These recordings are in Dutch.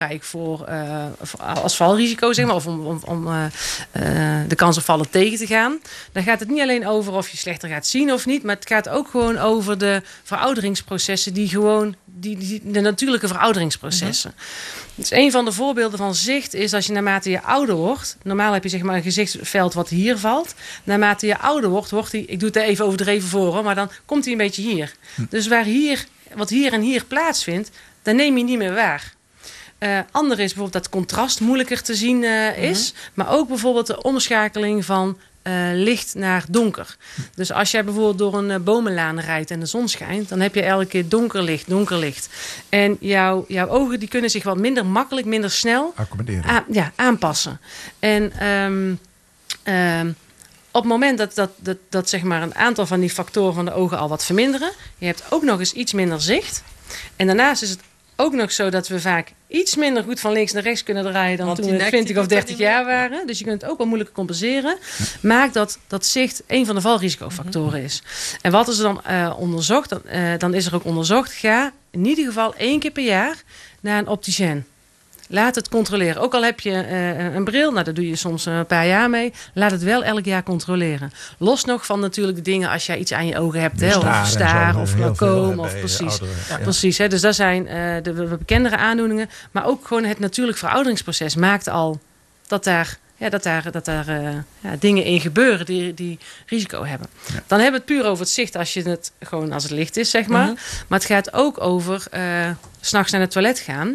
voor als valrisico, zeg maar, of om de kans op vallen tegen te gaan. Dan gaat het niet alleen over of je slechter gaat zien of niet, maar het gaat ook gewoon over de verouderingsprocessen de natuurlijke verouderingsprocessen. Dus een van de voorbeelden van zicht is als je naarmate je ouder wordt, normaal heb je zeg maar een gezichtsveld wat hier valt. Naarmate je ouder wordt hij, ik doe het er even overdreven voor, hoor, maar dan komt hij een beetje hier. Dus wat hier en hier plaatsvindt, dan neem je niet meer waar. Ander is bijvoorbeeld dat contrast moeilijker te zien is. Maar ook bijvoorbeeld de omschakeling van licht naar donker. Dus als jij bijvoorbeeld door een bomenlaan rijdt en de zon schijnt, dan heb je elke keer donker licht. En jouw ogen die kunnen zich wat minder snel aanpassen. En op het moment dat zeg maar een aantal van die factoren van de ogen al wat verminderen, je hebt ook nog eens iets minder zicht. En daarnaast is het ook nog zo dat we vaak iets minder goed van links naar rechts kunnen draaien dan toen we 20 of 30 jaar waren. Dus je kunt het ook wel moeilijker compenseren. Maakt dat zicht een van de valrisicofactoren is. En wat is er dan onderzocht? Dan is er ook onderzocht, ga in ieder geval 1 keer per jaar naar een opticien. Laat het controleren. Ook al heb je een bril, nou, daar doe je soms een paar jaar mee. Laat het wel elk jaar controleren. Los nog van natuurlijk de dingen als jij iets aan je ogen hebt. Of staar of glaucoom. Of precies. Precies. Hè. Dus dat zijn de bekendere aandoeningen. Maar ook gewoon het natuurlijk verouderingsproces maakt al dat daar dingen in gebeuren die risico hebben. Ja. Dan hebben we het puur over het zicht als je het gewoon als het licht is, zeg maar. Maar het gaat ook over 's nachts naar het toilet gaan.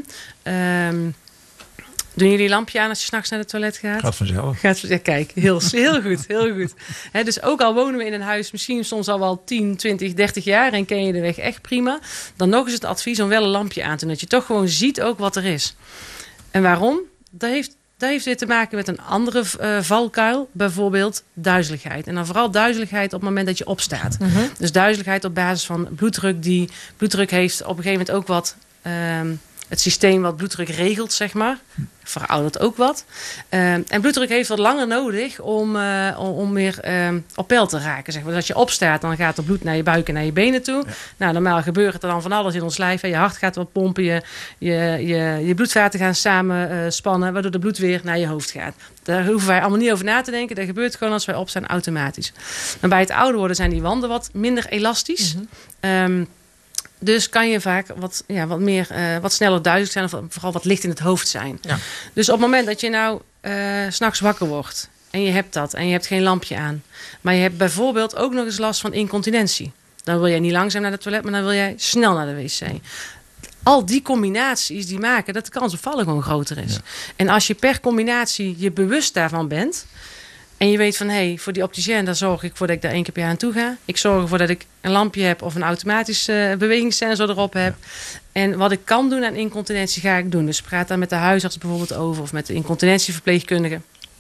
Doen jullie lampje aan als je 's nachts naar het toilet gaat? Gaat vanzelf. Ja, kijk, heel goed. Heel goed. Dus ook al wonen we in een huis, misschien soms al wel 10, 20, 30 jaar en ken je de weg echt prima, dan nog eens het advies om wel een lampje aan te doen. Dat je toch gewoon ziet ook wat er is. En waarom? Dat heeft weer te maken met een andere valkuil. Bijvoorbeeld duizeligheid. En dan vooral duizeligheid op het moment dat je opstaat. Dus duizeligheid op basis van bloeddruk. Die bloeddruk heeft op een gegeven moment ook wat het systeem wat bloeddruk regelt, zeg maar. Veroudert ook wat. En bloeddruk heeft wat langer nodig om weer op peil te raken. Zeg maar. Dus als je opstaat, dan gaat er bloed naar je buik en naar je benen toe. Ja. Nou, normaal gebeurt er dan van alles in ons lijf. Hè. Je hart gaat wat pompen, je bloedvaten gaan samenspannen, waardoor de bloed weer naar je hoofd gaat. Daar hoeven wij allemaal niet over na te denken. Dat gebeurt gewoon als wij opstaan automatisch. Maar bij het ouder worden zijn die wanden wat minder elastisch. Dus kan je vaak wat sneller duizelig zijn. Of vooral wat licht in het hoofd zijn. Ja. Dus op het moment dat je nou 's nachts wakker wordt. En je hebt dat. En je hebt geen lampje aan. Maar je hebt bijvoorbeeld ook nog eens last van incontinentie. Dan wil jij niet langzaam naar het toilet. Maar dan wil jij snel naar de wc. Al die combinaties die maken dat de kans op vallen gewoon groter is. Ja. En als je per combinatie je bewust daarvan bent. En je weet van, voor die opticien, daar zorg ik voor dat ik daar 1 keer per jaar aan toe ga. Ik zorg ervoor dat ik een lampje heb of een automatische bewegingssensor erop heb. Ja. En wat ik kan doen aan incontinentie ga ik doen. Dus praat daar met de huisarts bijvoorbeeld over of met de incontinentieverpleegkundige.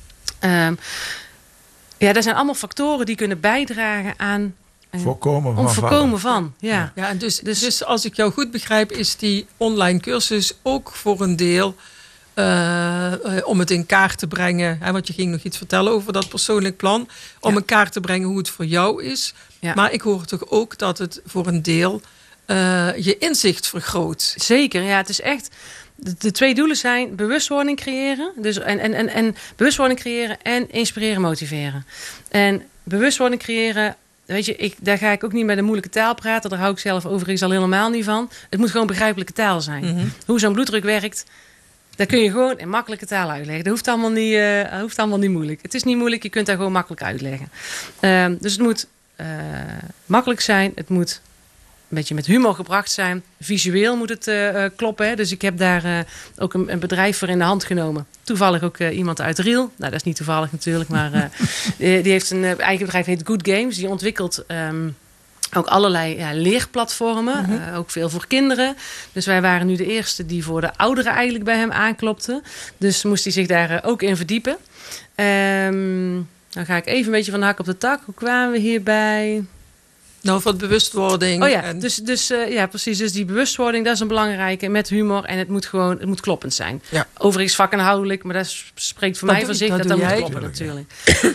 Dat zijn allemaal factoren die kunnen bijdragen aan voorkomen van. Ja. Ja, en dus als ik jou goed begrijp, is die online cursus ook voor een deel om het in kaart te brengen. Hè, want je ging nog iets vertellen over dat persoonlijk plan. Om in kaart te brengen hoe het voor jou is. Ja. Maar ik hoor toch ook dat het voor een deel je inzicht vergroot. Zeker, ja. Het is echt. De 2 doelen zijn bewustwording creëren. Dus en bewustwording creëren en inspireren, motiveren. En bewustwording creëren. Weet je, daar ga ik ook niet met een moeilijke taal praten. Daar hou ik zelf overigens al helemaal niet van. Het moet gewoon begrijpelijke taal zijn. Hoe zo'n bloeddruk werkt. Dat kun je gewoon in makkelijke taal uitleggen. Dat hoeft allemaal niet moeilijk. Het is niet moeilijk, je kunt dat gewoon makkelijk uitleggen. Dus het moet makkelijk zijn. Het moet een beetje met humor gebracht zijn. Visueel moet het kloppen. Hè. Dus ik heb daar ook een bedrijf voor in de hand genomen. Toevallig ook iemand uit Riel. Nou, dat is niet toevallig natuurlijk. Maar die heeft een eigen bedrijf, heet Good Games. Die ontwikkelt ook allerlei leerplatformen. Ook veel voor kinderen. Dus wij waren nu de eerste die voor de ouderen eigenlijk bij hem aanklopten. Dus moest hij zich daar ook in verdiepen. Dan ga ik even een beetje van de hak op de tak. Hoe kwamen we hierbij? Nou, van bewustwording. Oh ja, dus precies. Dus die bewustwording, dat is een belangrijke. Met humor en het moet kloppend zijn. Ja. Overigens vakinhoudelijk, maar dat spreekt voor mij van zich dat moet kloppen natuurlijk.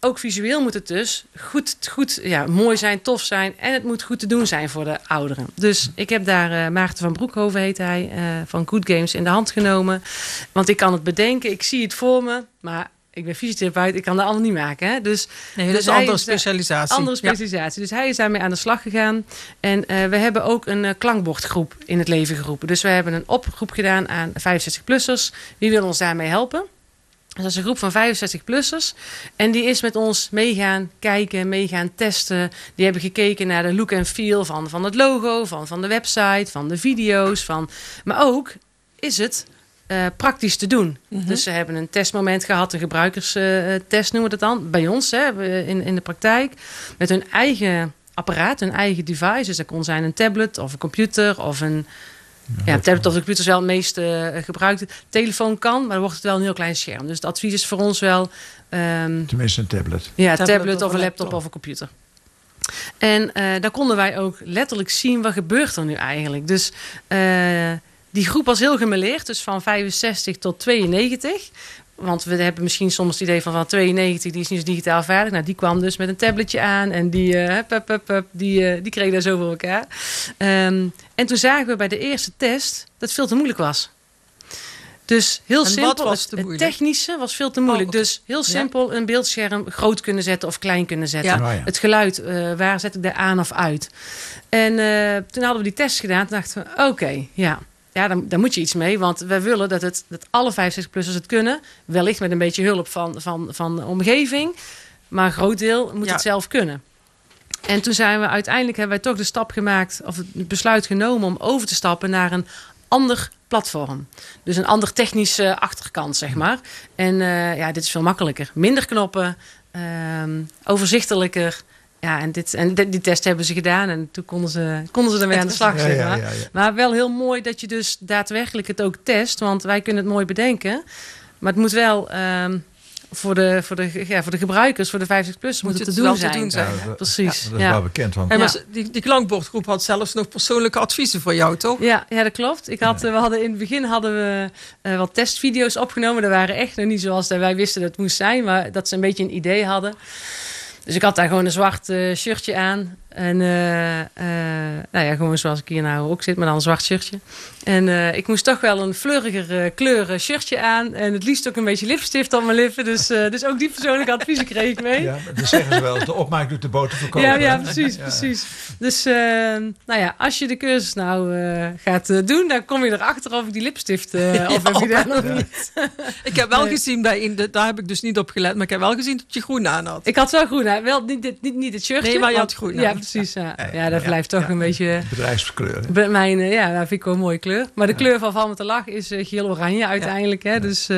ook visueel moet het dus goed mooi zijn, tof zijn. En het moet goed te doen zijn voor de ouderen. Dus ik heb daar Maarten van Broekhoven, heet hij, van Good Games in de hand genomen. Want ik kan het bedenken, ik zie het voor me. Maar ik ben fysiotherapeut, ik kan dat allemaal niet maken. Hè? Dus dat is een andere specialisatie. Andere specialisatie. Dus hij is daarmee aan de slag gegaan. En we hebben ook een klankbordgroep in het leven geroepen. Dus we hebben een oproep gedaan aan 65-plussers. Wie wil ons daarmee helpen? Dus dat is een groep van 65-plussers. En die is met ons mee gaan kijken, mee gaan testen. Die hebben gekeken naar de look en feel van het logo, van de website, van de video's. Maar ook, is het praktisch te doen? Mm-hmm. Dus ze hebben een testmoment gehad, een gebruikerstest noemen we dat dan. Bij ons in de praktijk. Met hun eigen apparaat, hun eigen device. Dus dat kon zijn een tablet of een computer of een... Ja, tablet of de computer is wel het meest gebruikte. Telefoon kan, maar dan wordt het wel een heel klein scherm. Dus het advies is voor ons wel... tenminste een tablet. Ja, tablet of een laptop of een computer. En daar konden wij ook letterlijk zien, wat gebeurt er nu eigenlijk. Dus die groep was heel gemêleerd, dus van 65 tot 92... Want we hebben misschien soms het idee van 92, die is niet zo digitaal vaardig. Nou, die kwam dus met een tabletje aan en die kreeg daar zo voor elkaar. En toen zagen we bij de eerste test dat het veel te moeilijk was. Dus heel simpel, wat was te moeilijk? Het technische was veel te moeilijk. Dus heel simpel een beeldscherm groot kunnen zetten of klein kunnen zetten. Ja. Het geluid, waar zet ik daar aan of uit? En toen hadden we die test gedaan. Toen dachten we, oké, ja, daar moet je iets mee. Want wij willen dat alle 65-plussers het kunnen. Wellicht met een beetje hulp van de omgeving. Maar een groot deel moet het zelf kunnen. En toen uiteindelijk hebben wij toch de stap gemaakt... of het besluit genomen om over te stappen naar een ander platform. Dus een ander technische achterkant, zeg maar. En dit is veel makkelijker. Minder knoppen, overzichtelijker... Ja, en die test hebben ze gedaan en toen konden ze ermee aan de slag. Zeg maar. Ja. Maar wel heel mooi dat je dus daadwerkelijk het ook test. Want wij kunnen het mooi bedenken. Maar het moet wel voor de gebruikers, voor de 50-plus, moet het te doen zijn. Ja, precies. Ja, dat is wel bekend. Want... En die klankbordgroep had zelfs nog persoonlijke adviezen voor jou, toch? Ja, dat klopt. We hadden in het begin wat testvideo's opgenomen. Dat waren echt nog niet zoals wij wisten dat het moest zijn. Maar dat ze een beetje een idee hadden. Dus ik had daar gewoon een zwart shirtje aan. En gewoon zoals ik hier nou ook zit, maar dan een zwart shirtje. En ik moest toch wel een fleuriger kleur shirtje aan. En het liefst ook een beetje lipstift op mijn lippen. Dus ook die persoonlijke adviezen kreeg ik mee. Ja, dat zeggen ze wel. De opmaak doet de boter verkopen. Ja, precies. Dus als je de cursus gaat doen, dan kom je erachter of ik die lipstift of heb je daar nog niet. Ik heb wel gezien, daar heb ik dus niet op gelet, maar ik heb wel gezien dat je groen aan had. Ik had wel groen aan. Wel niet het shirtje. Nee, maar je had groen aan. Ja, precies. Ja, dat blijft toch een beetje... Bedrijfskleur. Dat vind ik wel een mooie kleur. Maar de kleur van Val met de Lach is geel-oranje uiteindelijk. Hè? Dus...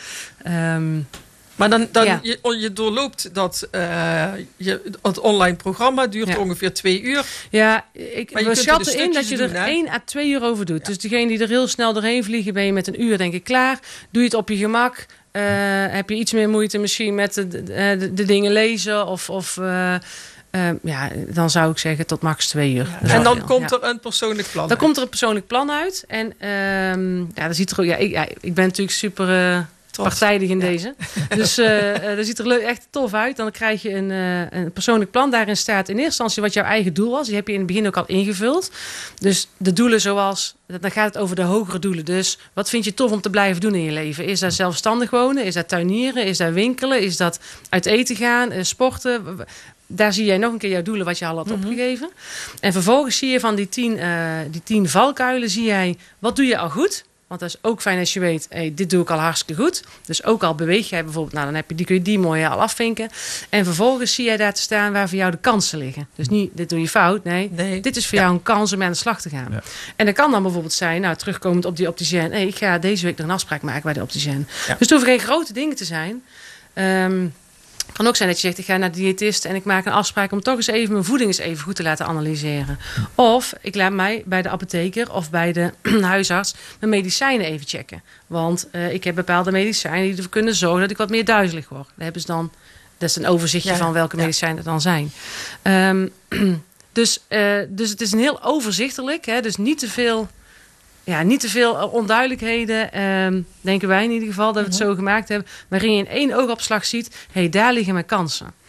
Maar dan je doorloopt het online programma, duurt ongeveer 2 uur. Ja, we schatten in dat je er 1 à 2 uur over doet. Ja. Dus degene die er heel snel doorheen vliegen, ben je met 1 uur denk ik klaar. Doe je het op je gemak. Heb je iets meer moeite misschien met de dingen lezen of dan zou ik zeggen tot max 2 uur. Ja. En dan komt er een persoonlijk plan uit. Dan komt er een persoonlijk plan uit. En dat ziet er... ik ben natuurlijk super... partijdig in deze. Dus dat ziet er echt tof uit. Dan krijg je een persoonlijk plan. Daarin staat in eerste instantie wat jouw eigen doel was. Die heb je in het begin ook al ingevuld. Dus de doelen zoals... Dan gaat het over de hogere doelen. Dus wat vind je tof om te blijven doen in je leven? Is dat zelfstandig wonen? Is dat tuinieren? Is dat winkelen? Is dat uit eten gaan? Sporten? Daar zie jij nog een keer jouw doelen wat je al had opgegeven. En vervolgens zie je van die 10 valkuilen... zie jij, wat doe je al goed? Want dat is ook fijn als je weet, dit doe ik al hartstikke goed. Dus ook al beweeg jij bijvoorbeeld, dan kun je die mooi al afvinken. En vervolgens zie jij daar te staan waar voor jou de kansen liggen. Dus niet, dit doe je fout. Nee. Dit is voor jou een kans om aan de slag te gaan. Ja. En dat kan dan bijvoorbeeld zijn, terugkomend op die opticien. Ik ga deze week nog een afspraak maken bij de opticien. Ja. Dus het hoeven geen grote dingen te zijn. Het kan ook zijn dat je zegt, ik ga naar de diëtist en ik maak een afspraak om toch eens even mijn voeding eens even goed te laten analyseren. Of ik laat mij bij de apotheker of bij de huisarts mijn medicijnen even checken. Want ik heb bepaalde medicijnen die ervoor kunnen zorgen dat ik wat meer duizelig word. Daar hebben ze dan, dat is een overzichtje van welke medicijnen er dan zijn. Dus het is een heel overzichtelijk, dus niet te veel... Ja, niet te veel onduidelijkheden, denken wij in ieder geval, dat we het zo gemaakt hebben. Waarin je in 1 oogopslag ziet, daar liggen mijn kansen.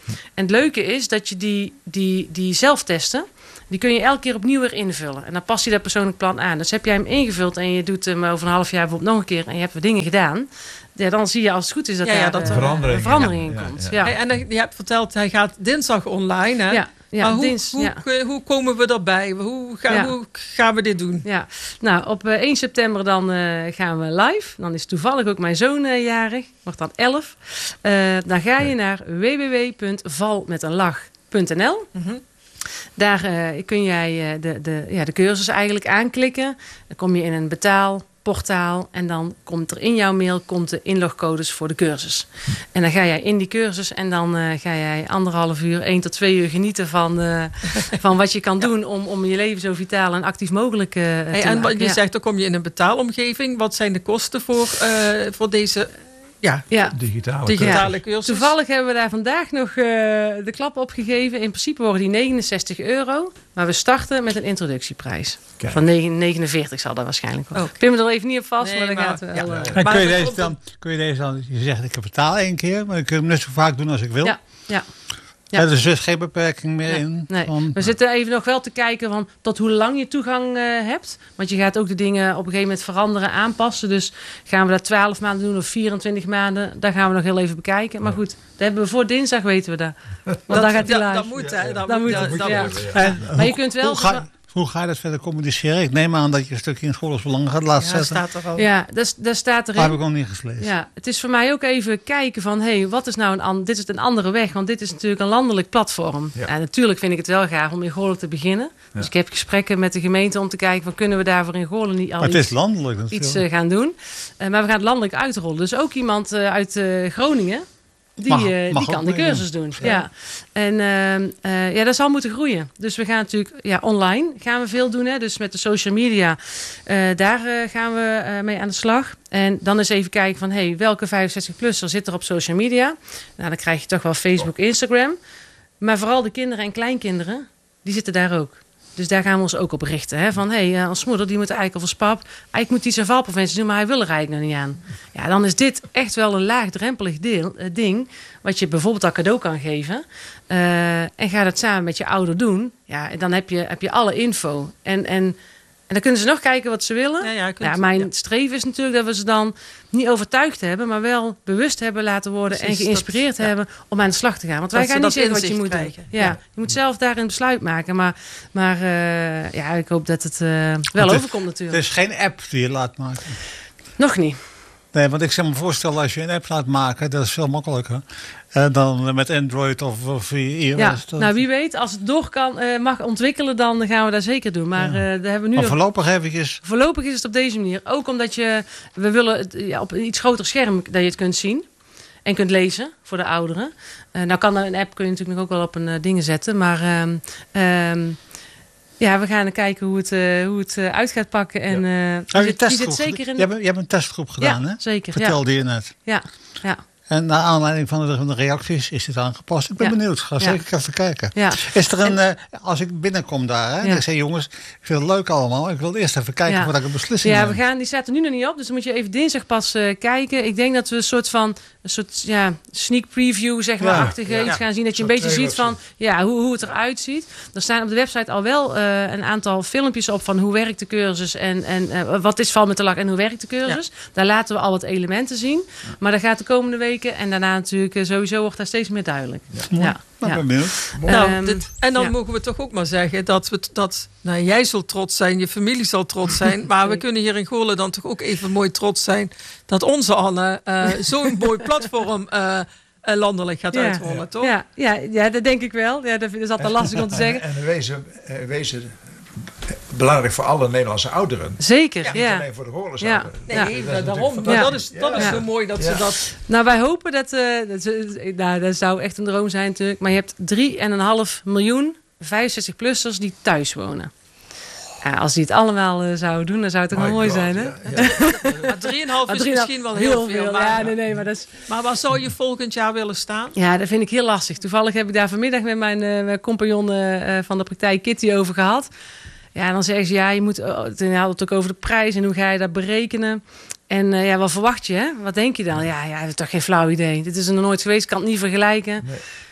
En het leuke is dat je die zelftesten, die kun je elke keer opnieuw weer invullen. En dan past je dat persoonlijk plan aan. Dus heb jij hem ingevuld en je doet hem over een half jaar bijvoorbeeld nog een keer en je hebt weer dingen gedaan. Ja, dan zie je als het goed is dat dat er verandering in komt. Ja. En je hebt verteld, hij gaat dinsdag online. Hè? Ja, maar hoe komen we erbij? Hoe gaan we dit doen? Ja, nou op 1 september dan gaan we live. Dan is toevallig ook mijn zoon jarig. Wordt dan 11. Dan ga je naar www.valmetenlach.nl. Daar kun jij de cursus eigenlijk aanklikken. Dan kom je in een betaalportaal en dan komt er in jouw mail de inlogcodes voor de cursus. En dan ga jij in die cursus en dan ga jij 1,5 uur, 1 tot 2 uur genieten van wat je kan doen om je leven zo vitaal en actief mogelijk te maken. En wat je zegt, dan kom je in een betaalomgeving. Wat zijn de kosten voor deze digitale cursus? Toevallig hebben we daar vandaag nog de klap op gegeven. In principe worden die €69. Maar we starten met een introductieprijs. Kijk. Van 49 zal dat waarschijnlijk wel. Ik pin me er even niet op vast, maar dan gaat het wel. En kun je deze dan, je zegt ik betaal 1 keer, maar ik kun hem net zo vaak doen als ik wil. Ja. Ja, dus er is geen beperking meer in. Nee. We zitten even nog wel te kijken van tot hoe lang je toegang hebt. Want je gaat ook de dingen op een gegeven moment veranderen, aanpassen. Dus gaan we dat 12 maanden doen of 24 maanden? Daar gaan we nog heel even bekijken. Maar goed, dat hebben we voor dinsdag, weten we dat. Want dan gaat hij live. Dat moet, hè? Dat moet. Maar je kunt wel... Hoe ga je dat verder communiceren? Ik neem aan dat je een stukje in Schoolsbelang gaat laten zetten. Staat er al. Ja, daar staat erin. Dat heb ik nog niet gelezen. Ja, het is voor mij ook even kijken van... wat is nou dit is een andere weg. Want dit is natuurlijk een landelijk platform. Ja. En natuurlijk vind ik het wel graag om in Goorlen te beginnen. Ja. Dus ik heb gesprekken met de gemeente om te kijken... van kunnen we daarvoor in Goorlen niet al maar het is landelijk, iets gaan doen. Maar we gaan het landelijk uitrollen. Dus ook iemand uit Groningen... Die kan de cursus doen. Ja. En dat zal moeten groeien. Dus we gaan natuurlijk online gaan we veel doen. Hè? Dus met de social media, daar gaan we mee aan de slag. En dan eens even kijken van welke 65-plusser zit er op social media. Nou, dan krijg je toch wel Facebook, Instagram. Maar vooral de kinderen en kleinkinderen, die zitten daar ook. Dus daar gaan we ons ook op richten. Hè? Van, als moeder, die moet eigenlijk al voor SPAP. Eigenlijk moet iets aan valpreventie doen, maar hij wil er eigenlijk nog niet aan. Ja, dan is dit echt wel een laagdrempelig ding. Wat je bijvoorbeeld al cadeau kan geven. En ga dat samen met je ouder doen. Ja, en dan heb je alle info. En dan kunnen ze nog kijken wat ze willen. Mijn streven is natuurlijk dat we ze dan niet overtuigd hebben, maar wel bewust hebben laten worden. Precies, en geïnspireerd hebben om aan de slag te gaan. Want wij gaan niet zeggen wat je moet doen. Ja, je moet zelf daar een besluit maken. Maar ik hoop dat het wel overkomt natuurlijk. Er is geen app die je laat maken? Nog niet. Nee, want ik zou me voorstellen als je een app laat maken, dat is veel makkelijker. Dan met Android of iOS. Ja, nou wie weet, als het mag ontwikkelen, dan gaan we dat zeker doen. Maar daar hebben we nu. Maar voorlopig eventjes. Voorlopig is het op deze manier. Ook omdat we willen op een iets groter scherm dat je het kunt zien. En kunt lezen voor de ouderen. Nou kan een app kun je natuurlijk ook wel op een dingen zetten. Maar we gaan kijken hoe het uit gaat pakken. En je hebt een testgroep gedaan, hè? Zeker. Vertelde je net. Ja. En naar aanleiding van de reacties is dit aangepast. Ik ben benieuwd. Ga zeker even kijken. Ja. Is er als ik binnenkom daar, hè, dan zeg jongens, ik vind het leuk allemaal. Ik wil eerst even kijken voordat ik een beslissing neem. Die staat er nu nog niet op. Dus dan moet je even dinsdag pas kijken. Ik denk dat we een soort sneak preview, zeg maar, achtige iets gaan zien. Dat je een beetje ziet van hoe het eruit ziet. Er staan op de website al wel een aantal filmpjes op van hoe werkt de cursus en wat is Val met de Lach en hoe werkt de cursus. Ja. Daar laten we al wat elementen zien. Maar dat gaat de komende weken en daarna natuurlijk sowieso wordt daar steeds meer duidelijk. Ben benieuwd. En dan mogen we toch ook maar zeggen dat jij zult trots zijn, je familie zal trots zijn, maar we kunnen hier in Goorlen dan toch ook even mooi trots zijn dat onze Anne zo'n mooi platform landelijk gaat uitrollen, toch? Ja, dat denk ik wel. Ja, dat is altijd lastig om te zeggen. En wezen belangrijk voor alle Nederlandse ouderen. Zeker, Niet alleen voor de Goorlense ouderen. Nee, daarom. Dat is zo mooi dat ze dat... Nou, wij hopen dat zou echt een droom zijn natuurlijk. Maar je hebt 3,5 miljoen 65-plussers die thuis wonen. Als die het allemaal zouden doen, dan zou het ook wel mooi zijn, hè? Maar 3,5 is misschien wel heel veel. Maar dat is... Maar waar zou je volgend jaar willen staan? Ja, dat vind ik heel lastig. Toevallig heb ik daar vanmiddag met mijn compagnon van de praktijk Kitty over gehad. Ja, dan zeggen ze, je moet... Dan had het ook over de prijs en hoe ga je dat berekenen. En wat verwacht je, hè? Wat denk je dan? Ja, dat is toch geen flauw idee. Dit is er nog nooit geweest, ik kan het niet vergelijken. Nee.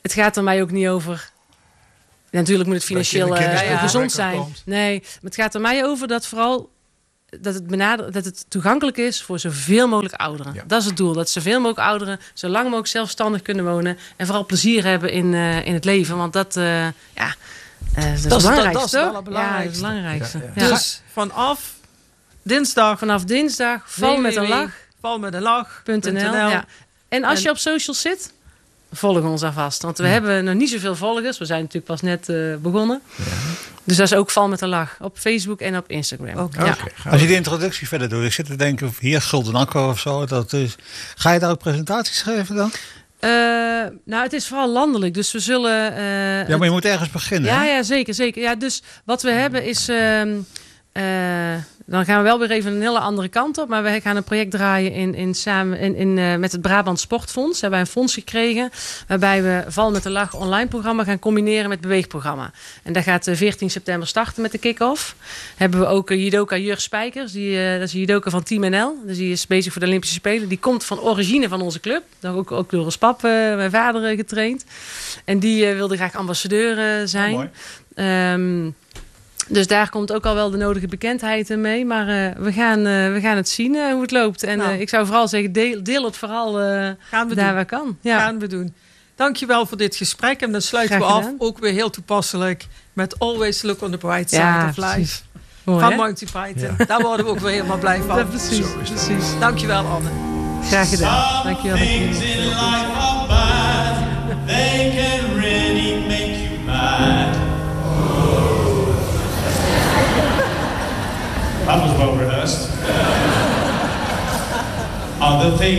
het gaat er mij ook niet over. Natuurlijk moet het financieel gezond zijn. Komt. Nee, maar het gaat er mij over dat vooral dat het toegankelijk is voor zoveel mogelijk ouderen. Ja. Dat is het doel. Dat zoveel mogelijk ouderen zo lang mogelijk zelfstandig kunnen wonen. En vooral plezier hebben in het leven. Want dat is het belangrijkste. Dat is wel toch? het belangrijkste. Ja, het belangrijkste. Ja, Ja. Dus vanaf dinsdag Vanaf dinsdag, val met een lach. valmeteenlach.nl. Ja. En als je op socials zit, volg ons alvast. Want we hebben nog niet zoveel volgers. We zijn natuurlijk pas net begonnen. Ja. Dus dat is ook Val met een Lach. Op Facebook en op Instagram. Oké. Ja. Oké, Als je de introductie verder doet, ik zit te denken, hier Gulden Akko of zo. Ga je daar ook presentaties geven dan? Nou, het is vooral landelijk. Dus we zullen... Ja, maar je moet ergens beginnen. hè? Ja, zeker. Ja, dus wat we hebben is... dan gaan we wel weer even een hele andere kant op. Maar we gaan een project draaien met het Brabant Sportfonds. We hebben een fonds gekregen. Waarbij we Val met de Lach online programma gaan combineren met beweegprogramma. En dat gaat 14 september starten met de kick-off. Hebben we ook judoka Jurg Spijkers. Dat is een judoka van Team NL. Dus die is bezig voor de Olympische Spelen. Die komt van origine van onze club. Ook door ons pap, mijn vader, getraind. En die wilde graag ambassadeur zijn. Oh, mooi. Dus daar komt ook al wel de nodige bekendheid mee. Maar we gaan het zien hoe het loopt. En Nou. ik zou vooral zeggen, deel het vooral Gaan we daar doen. waar kan. Ja. Gaan we doen. Dankjewel voor dit gesprek. En dan sluiten Graag we af, gedaan. ook weer heel toepasselijk, met Always Look on the Bright Side Ja, of Life. precies. Mooi, Van hè? Monty Python. Daar worden we ook weer helemaal blij van. Ja, precies. Dankjewel, Anne. Graag gedaan. Dankjewel. Things in life are bad. They can really make you mad. That was well rehearsed. Other things